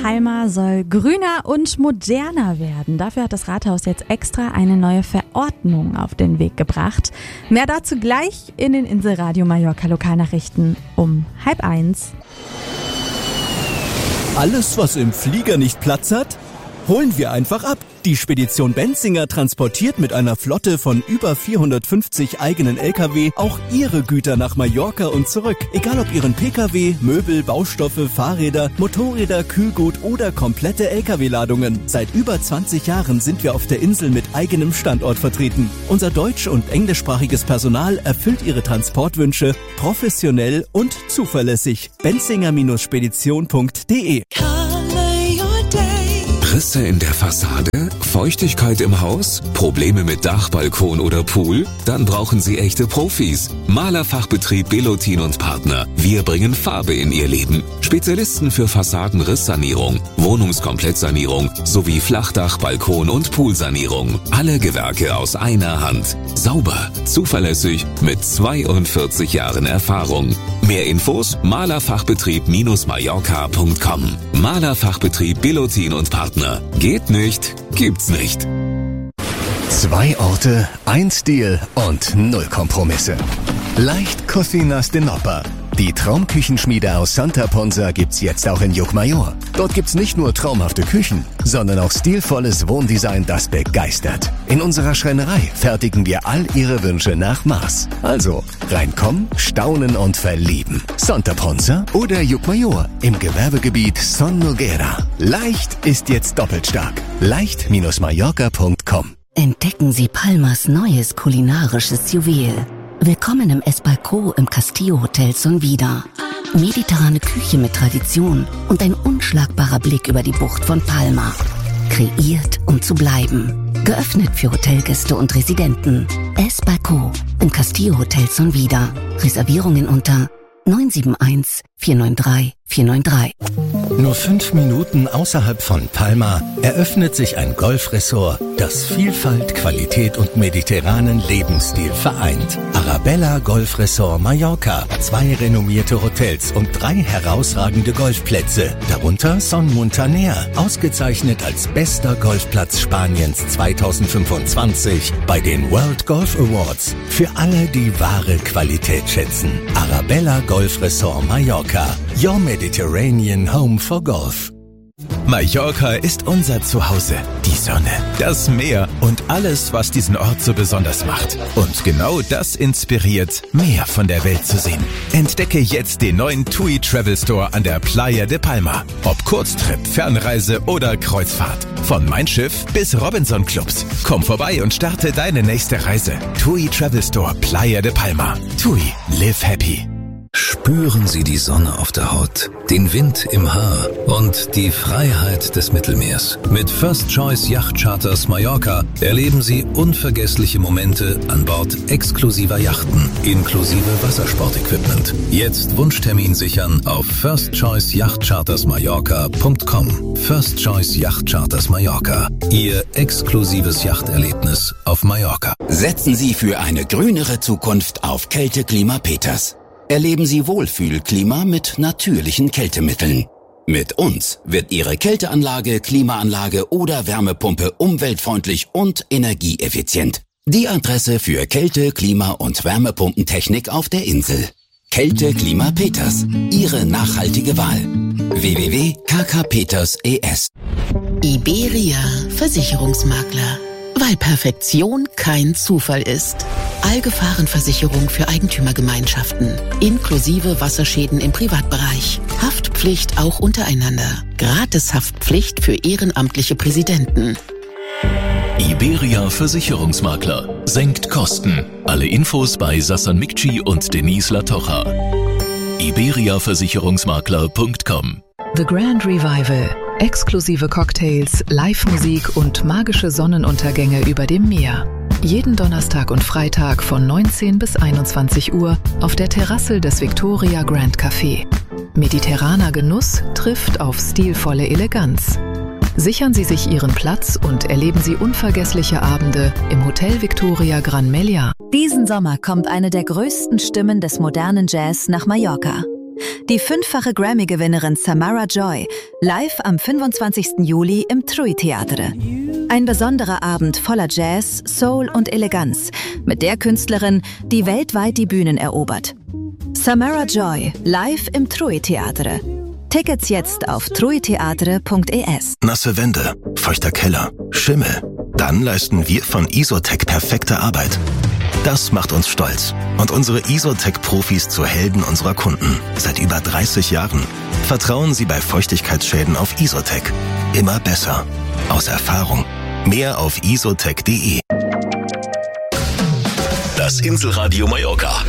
Palma soll grüner und moderner werden. Dafür hat das Rathaus jetzt extra eine neue Verordnung auf den Weg gebracht. Mehr dazu gleich in den Inselradio Mallorca Lokalnachrichten um 12:30. Alles, was im Flieger nicht Platz hat, holen wir einfach ab. Die Spedition Benzinger transportiert mit einer Flotte von über 450 eigenen LKW auch Ihre Güter nach Mallorca und zurück. Egal ob Ihren Pkw, Möbel, Baustoffe, Fahrräder, Motorräder, Kühlgut oder komplette LKW-Ladungen. Seit über 20 Jahren sind wir auf der Insel mit eigenem Standort vertreten. Unser deutsch- und englischsprachiges Personal erfüllt Ihre Transportwünsche professionell und zuverlässig. benzinger-spedition.de. Risse in der Fassade? Feuchtigkeit im Haus? Probleme mit Dach, Balkon oder Pool? Dann brauchen Sie echte Profis. Malerfachbetrieb Belotin und Partner. Wir bringen Farbe in Ihr Leben. Spezialisten für Fassadenrisssanierung, Wohnungskomplettsanierung sowie Flachdach, Balkon und Poolsanierung. Alle Gewerke aus einer Hand. Sauber, zuverlässig, mit 42 Jahren Erfahrung. Mehr Infos: malerfachbetrieb-mallorca.com. Malerfachbetrieb Belotin und Partner. Geht nicht, gibt's nicht. 2 Orte, 1 Stil und 0 Kompromisse. Leicht Cocinas de Nopper. Die Traumküchenschmiede aus Santa Ponsa gibt's jetzt auch in Llucmajor. Dort gibt's nicht nur traumhafte Küchen, sondern auch stilvolles Wohndesign, das begeistert. In unserer Schreinerei fertigen wir all Ihre Wünsche nach Maß. Also reinkommen, staunen und verlieben. Santa Ponsa oder Llucmajor im Gewerbegebiet Son Noguera. Leicht ist jetzt doppelt stark. leicht-mallorca.com. Entdecken Sie Palmas neues kulinarisches Juwel. Willkommen im Esbalcó im Castillo Hotel Sonvida. Mediterrane Küche mit Tradition und ein unschlagbarer Blick über die Bucht von Palma. Kreiert, um zu bleiben. Geöffnet für Hotelgäste und Residenten. Esbalcó im Castillo Hotel Sonvida. Reservierungen unter 971 493 493. Nur 5 Minuten außerhalb von Palma eröffnet sich ein Golfresort, das Vielfalt, Qualität und mediterranen Lebensstil vereint. Arabella Golf Resort Mallorca. 2 renommierte Hotels und 3 herausragende Golfplätze. Darunter Son Muntaner, ausgezeichnet als bester Golfplatz Spaniens 2025 bei den World Golf Awards. Für alle, die wahre Qualität schätzen. Arabella Golf Resort Mallorca. Your Mediterranean Home for Golf. Mallorca ist unser Zuhause. Die Sonne, das Meer und alles, was diesen Ort so besonders macht. Und genau das inspiriert, mehr von der Welt zu sehen. Entdecke jetzt den neuen TUI Travel Store an der Playa de Palma. Ob Kurztrip, Fernreise oder Kreuzfahrt. Von Mein Schiff bis Robinson Clubs. Komm vorbei und starte deine nächste Reise. TUI Travel Store Playa de Palma. TUI, live happy. Spüren Sie die Sonne auf der Haut, den Wind im Haar und die Freiheit des Mittelmeers. Mit First Choice Yacht Charters Mallorca erleben Sie unvergessliche Momente an Bord exklusiver Yachten, inklusive Wassersportequipment. Jetzt Wunschtermin sichern auf firstchoiceyachtchartersmallorca.com. First Choice Yacht Charters Mallorca. Ihr exklusives Yachterlebnis auf Mallorca. Setzen Sie für eine grünere Zukunft auf Kälteklima Peters. Erleben Sie Wohlfühlklima mit natürlichen Kältemitteln. Mit uns wird Ihre Kälteanlage, Klimaanlage oder Wärmepumpe umweltfreundlich und energieeffizient. Die Adresse für Kälte-, Klima- und Wärmepumpentechnik auf der Insel. Kälteklima Peters. Ihre nachhaltige Wahl. www.kkpeters.es. Iberia Versicherungsmakler. Weil Perfektion kein Zufall ist. Allgefahrenversicherung für Eigentümergemeinschaften. Inklusive Wasserschäden im Privatbereich. Haftpflicht auch untereinander. Gratis-Haftpflicht für ehrenamtliche Präsidenten. Iberia Versicherungsmakler. Senkt Kosten. Alle Infos bei Sassan Mikci und Denise Latocha. iberiaversicherungsmakler.com. The Grand Revival. Exklusive Cocktails, Live-Musik und magische Sonnenuntergänge über dem Meer. Jeden Donnerstag und Freitag von 19 bis 21 Uhr auf der Terrasse des Victoria Grand Café. Mediterraner Genuss trifft auf stilvolle Eleganz. Sichern Sie sich Ihren Platz und erleben Sie unvergessliche Abende im Hotel Victoria Gran Meliá. Diesen Sommer kommt eine der größten Stimmen des modernen Jazz nach Mallorca. Die 5-fache Grammy-Gewinnerin Samara Joy, live am 25. Juli im TRUI Theatre. Ein besonderer Abend voller Jazz, Soul und Eleganz mit der Künstlerin, die weltweit die Bühnen erobert. Samara Joy, live im TRUI Theatre. Tickets jetzt auf truitheatre.es. Nasse Wände, feuchter Keller, Schimmel. Dann leisten wir von Isotec perfekte Arbeit. Das macht uns stolz und unsere Isotec-Profis zu Helden unserer Kunden. Seit über 30 Jahren. Vertrauen Sie bei Feuchtigkeitsschäden auf Isotec. Immer besser. Aus Erfahrung. Mehr auf isotec.de. Das Inselradio Mallorca.